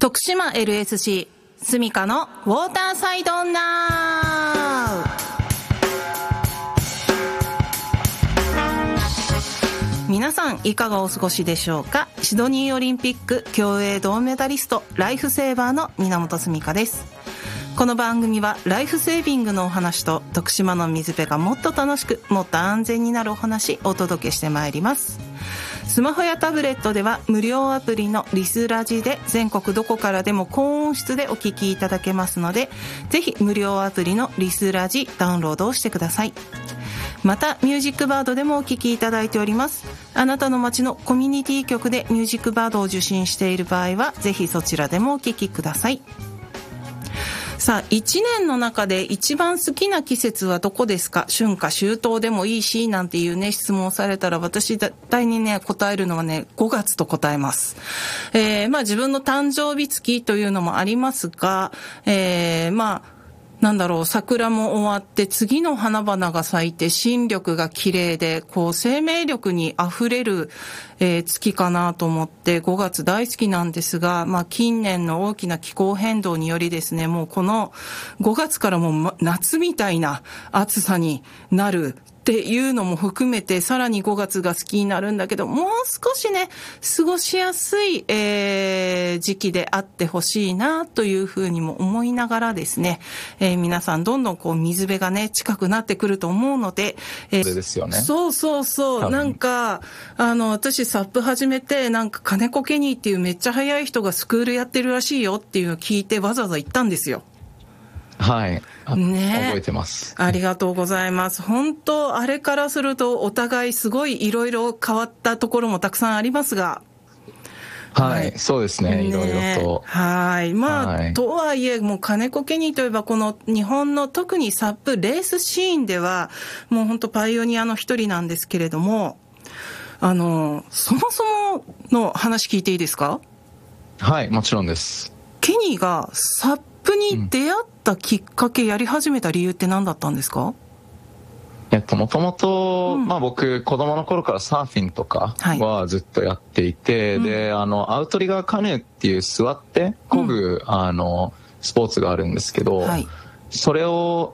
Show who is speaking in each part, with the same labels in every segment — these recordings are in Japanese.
Speaker 1: 徳島 LSC スミカのウォーターサイドナウ。皆さんいかがお過ごしでしょうか。シドニーオリンピック競泳銅メダリスト、ライフセーバーの源スミカです。この番組はライフセービングのお話と徳島の水辺がもっと楽しくもっと安全になるお話をお届けしてまいります。スマホやタブレットでは無料アプリのリスラジで全国どこからでも高音質でお聞きいただけますので、ぜひ無料アプリのリスラジダウンロードをしてください。またミュージックバードでもお聞きいただいております。あなたの街のコミュニティ局でミュージックバードを受信している場合はぜひそちらでもお聞きください。さあ、1年の中で一番好きな季節はどこですか。春夏秋冬でもいいしなんていうね質問をされたら、私絶対にね答えるのはね5月と答えます。自分の誕生日月というのもありますが、桜も終わって次の花々が咲いて新緑が綺麗で生命力にあふれる、月かなと思って5月大好きなんですが、近年の大きな気候変動によりですね、もうこの5月からもう夏みたいな暑さになるっていうのも含めて、さらに5月が好きになるんだけど、もう少しね過ごしやすい、時期であってほしいなというふうにも思いながらですね、皆さんどんどん水辺がね近くなってくると思うので、
Speaker 2: ですよね。
Speaker 1: そうなんか私サップ始めて、金子ケニーっていうめっちゃ速い人がスクールやってるらしいよっていうのを聞いてわざわざ行ったんですよ。
Speaker 2: はい、
Speaker 1: ね、
Speaker 2: 覚えてます。
Speaker 1: ありがとうございます。本当あれからするとお互いすごいいろいろ変わったところもたくさんありますが、
Speaker 2: はい、そうですね、いろいろと。
Speaker 1: はい。とはいえ、もう金子ケニーといえば、この日本の特にサップレースシーンでは、もう本当パイオニアの一人なんですけれども、そもそもの話聞いていいですか？
Speaker 2: はい、もちろんです。
Speaker 1: ケニーがサップに出会ったきっかけ、やり始めた理由って何だったんですか？
Speaker 2: もともと僕子供の頃からサーフィンとかはずっとやっていて、でアウトリガーカヌーっていう座って漕ぐ、スポーツがあるんですけど、それを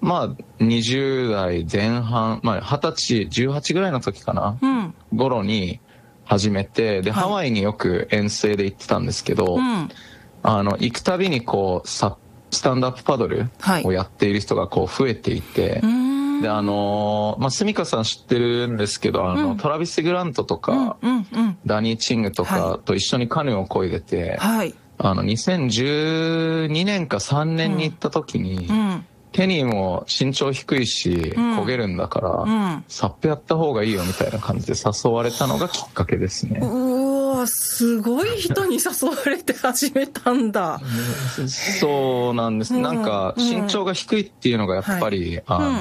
Speaker 2: 20代前半、20歳18ぐらいの時かな、頃に始めて、でハワイによく遠征で行ってたんですけど、行くたびにスタンドアップパドルをやっている人が増えていて、でスミカさん知ってるんですけど、トラビス・グラントとか、ダニー・チングとかと一緒にカヌーを漕いでて、2012年か3年に行った時に、ケニーも身長低いし漕げるんだから、サップやった方がいいよみたいな感じで誘われたのがきっかけですね。
Speaker 1: すごい人に誘われて始めたんだ。
Speaker 2: そうなんです。身長が低いっていうのがやっぱり、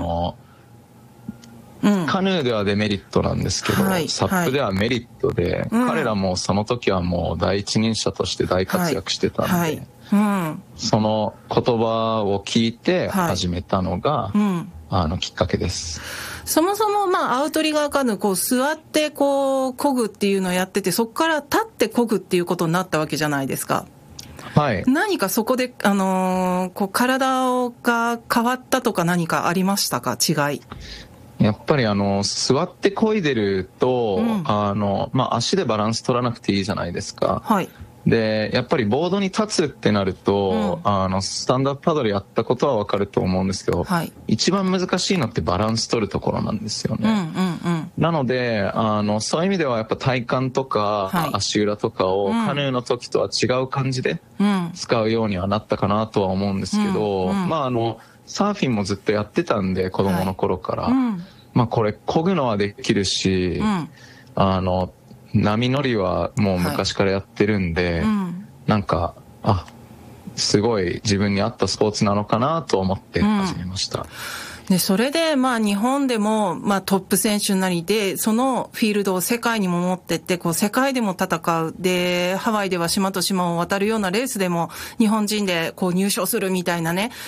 Speaker 2: カヌーではデメリットなんですけど、サップではメリットで、彼らもその時はもう第一人者として大活躍してたんで、その言葉を聞いて始めたのが、きっかけです。
Speaker 1: そもそもアウトリガーカヌー座って漕ぐっていうのをやってて、そこから立って漕ぐっていうことになったわけじゃないですか。何かそこで体が変わったとか何かありましたか？違い。
Speaker 2: やっぱり座って漕いでると、足でバランス取らなくていいじゃないですか。でやっぱりボードに立つってなると、スタンドアップパドルやったことは分かると思うんですけど、一番難しいのってバランス取るところなんですよね。なのでそういう意味ではやっぱ体幹とか、足裏とかをカヌーの時とは違う感じで使うようにはなったかなとは思うんですけど、サーフィンもずっとやってたんで子供の頃から、これ漕ぐのはできるし、波乗りはもう昔からやってるんで、すごい自分に合ったスポーツなのかなと思って始めました。
Speaker 1: でそれで日本でもトップ選手になりで、そのフィールドを世界にも持ってって世界でも戦うで、ハワイでは島と島を渡るようなレースでも日本人で入賞するみたいなね、